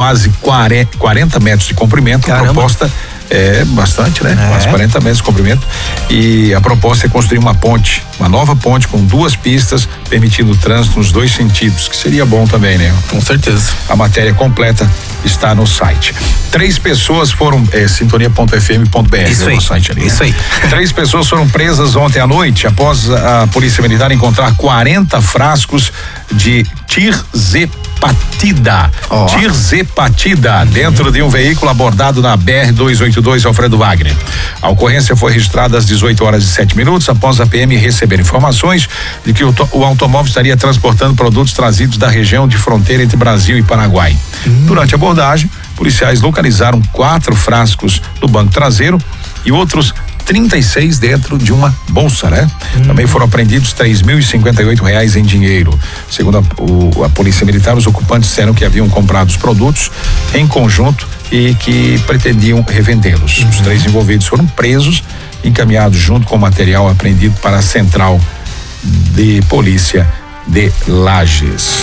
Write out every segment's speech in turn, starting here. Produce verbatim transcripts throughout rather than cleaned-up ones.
quase quarenta metros de comprimento. Caramba. A proposta é bastante, né? É. Quase quarenta metros de comprimento. E a proposta é construir uma ponte, uma nova ponte com duas pistas, permitindo o trânsito nos dois sentidos, que seria bom também, né? Com certeza. A matéria completa está no site. Três pessoas foram, é, sintonia ponto f m ponto b r, isso né, aí, no site ali. Isso né? aí. Três pessoas foram presas ontem à noite após a Polícia Militar encontrar quarenta frascos de tirzepatida. Oh. Tirzepatida, uhum. dentro de um veículo abordado na B R duzentos e oitenta e dois Alfredo Wagner. A ocorrência foi registrada às dezoito horas e sete minutos após a P M receber informações de que o, o automóvel estaria transportando produtos trazidos da região de fronteira entre Brasil e Paraguai. Uhum. Durante a abordagem, policiais localizaram quatro frascos no banco traseiro e outros trinta e seis dentro de uma bolsa, né? Hum. Também foram apreendidos três mil e cinquenta e oito reais em dinheiro. Segundo a, o, a Polícia Militar, os ocupantes disseram que haviam comprado os produtos em conjunto e que pretendiam revendê-los. Uhum. Os três envolvidos foram presos, encaminhados junto com o material apreendido para a Central de Polícia de Lages.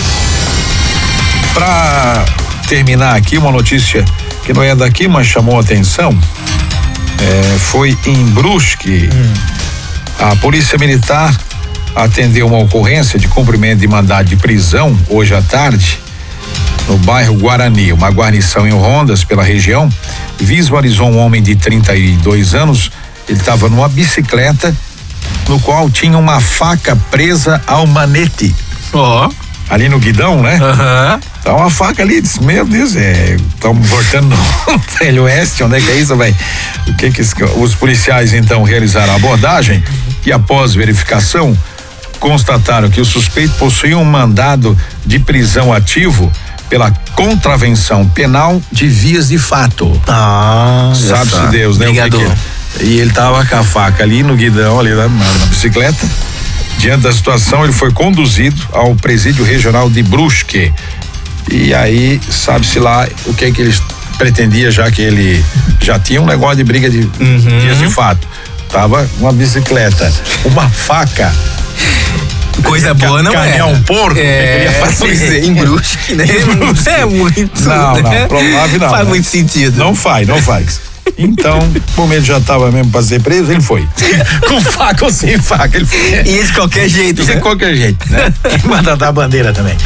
Para terminar aqui, uma notícia que não é daqui, mas chamou a atenção. É, foi em Brusque. Hum. A Polícia Militar atendeu uma ocorrência de cumprimento de mandado de prisão hoje à tarde no bairro Guarani. Uma guarnição em rondas pela região visualizou um homem de trinta e dois anos. Ele estava numa bicicleta no qual tinha uma faca presa ao manete. Ó. Oh. Ali no guidão, né? Aham. Uhum. Tá uma faca ali, disse, meu Deus, é, estamos voltando no Velho Oeste, onde é que é isso, velho? O que que os policiais então realizaram a abordagem e após verificação constataram que o suspeito possuía um mandado de prisão ativo pela contravenção penal de vias de fato. Ah, sabe-se Deus, né? Obrigado. O que que é? E ele tava com a faca ali no guidão, ali na, na bicicleta. Diante da situação, ele foi conduzido ao presídio regional de Brusque. E aí, sabe-se lá o que é que eles pretendiam, já que ele já tinha um negócio de briga de uhum. dias de fato. Tava uma bicicleta, uma faca. Coisa boa, não é? Canhão porco, é, que fazer em Brusque, né? Em Brusque. É muito. Não, né? não, provável não. Faz né? muito sentido. Não faz, não faz. Então, como ele já estava mesmo para ser preso, ele foi. Com faca ou sem faca, ele foi. E de qualquer jeito, de né? qualquer jeito, né? E manda dar a bandeira também.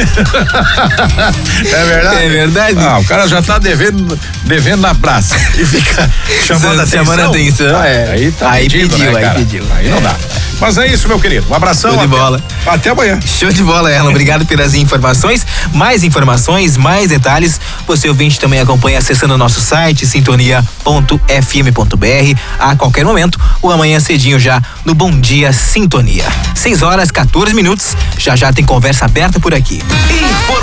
É verdade? É verdade. Ah, o cara já tá devendo, devendo na praça e fica chamando a atenção. Chamando a atenção, é. Aí tá aí pedido, pediu, né, aí cara? pediu. Aí não dá. Mas é isso, meu querido. Um abração. Show de até, bola. Até amanhã. Show de bola, Erlon. Obrigado pelas informações. Mais informações, mais detalhes, você ouvinte também acompanha acessando o nosso site, sintonia ponto f m ponto b r. A qualquer momento, o amanhã cedinho já no Bom Dia Sintonia. seis horas, quatorze minutos. Já já tem conversa aberta por aqui.